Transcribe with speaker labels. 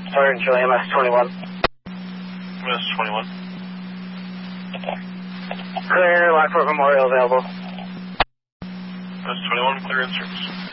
Speaker 1: Sergeant Chili, MS-21.
Speaker 2: MS-21.
Speaker 1: Clear, Lockport Memorial available.
Speaker 2: MS-21, clear in service.